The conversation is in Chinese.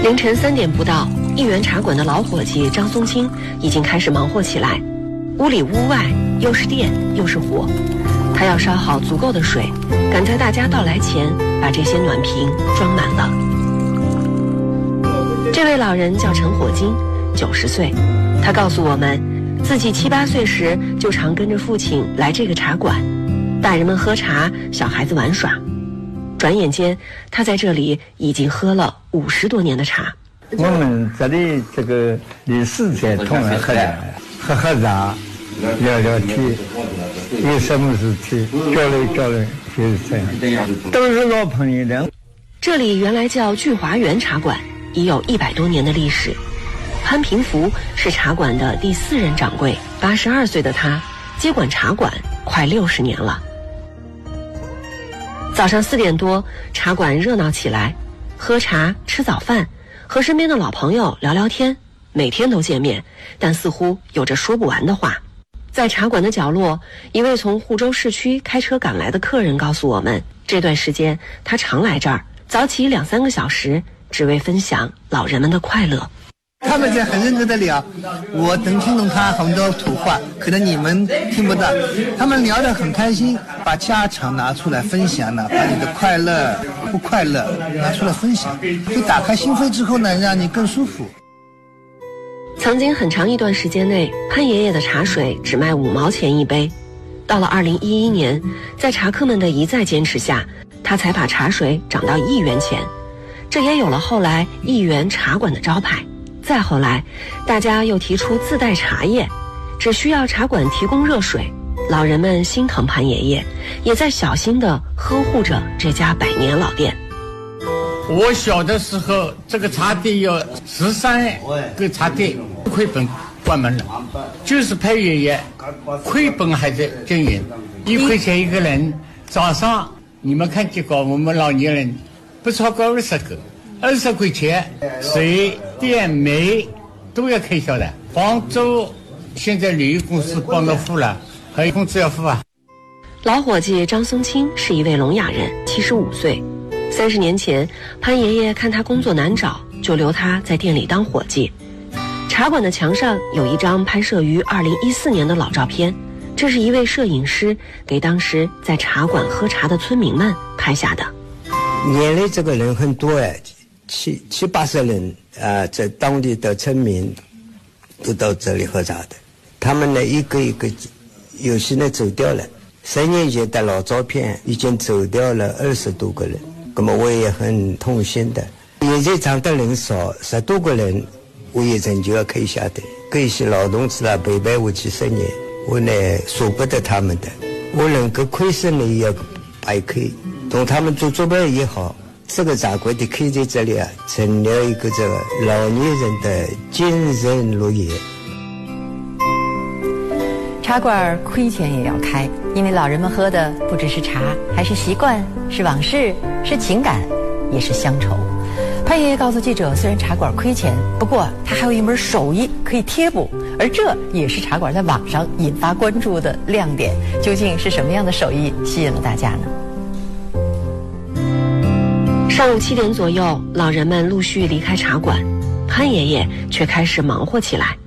凌晨3点不到，一元茶馆的老伙计张松青已经开始忙活起来。屋里屋外又是电又是火，他要烧好足够的水，赶在大家到来前把这些暖瓶装满了。这位老人叫陈火金，90岁。他告诉我们，自己7、8岁时就常跟着父亲来这个茶馆，大人们喝茶，小孩子玩耍。转眼间，他在这里已经喝了50多年的茶。 我们这里这个历史在同来喝茶，喝茶，聊聊天，有什么事情交流交流，就是这样，都是老朋友的。 这里原来叫聚华园茶馆，已有100多年的历史。潘平福是茶馆的第4任掌柜，82岁的他接管茶馆快60年了。早上4点多，茶馆热闹起来，喝茶、吃早饭，和身边的老朋友聊聊天，每天都见面，但似乎有着说不完的话。在茶馆的角落，一位从沪州市区开车赶来的客人告诉我们，这段时间他常来这儿，早起2、3个小时，只为分享老人们的快乐。 他们在很认真的聊，我能听懂他很多土话，可能你们听不到。他们聊得很开心，把家常拿出来分享了，把你的快乐不快乐拿出来分享，就打开心扉之后呢，让你更舒服。 曾经很长一段时间内，潘爷爷的茶水只卖5毛钱一杯。到了2011年，在茶客们的一再坚持下，他才把茶水涨到1元钱，这也有了后来1元茶馆的招牌。再后来，大家又提出自带茶叶，只需要茶馆提供热水。老人们心疼潘爷爷，也在小心地呵护着这家100年老店。 我小的时候，这个茶店有13个茶店，亏本关门了，就是潘爷爷亏本还在经营，1块钱一个人。早上你们看见过我们老年人不超过20个，20块钱，水电煤都要开销的，房租现在旅游公司帮着付了，还有工资要付啊。 老伙计张松青是一位聋哑人，75岁。30年前，潘爷爷看他工作难找，就留他在店里当伙计。茶馆的墙上有一张拍摄于2014年的老照片，这是一位摄影师给当时在茶馆喝茶的村民们拍下的。 原来这个人很多哎，7、80人在当地的村民都到这里喝茶的。他们呢一个一个，有些呢走掉了。3年前的老照片已经走掉了20多个人，那么我也很痛心的。现在场的人少，10多个人，我也仍旧要开下的。这些老同志啊，陪伴我几10年，我呢舍不得他们的。我能够亏损呢也要白亏，同他们做伴也好。这个茶馆的开在这里啊，成了一个这个老年人的精神乐园。 茶馆亏钱也要开，因为老人们喝的不只是茶，还是习惯，是往事，是情感，也是乡愁。潘爷爷告诉记者，虽然茶馆亏钱，不过他还有一门手艺可以贴补，而这也是茶馆在网上引发关注的亮点。究竟是什么样的手艺吸引了大家呢？ 上午7点左右，老人们陆续离开茶馆，潘爷爷却开始忙活起来。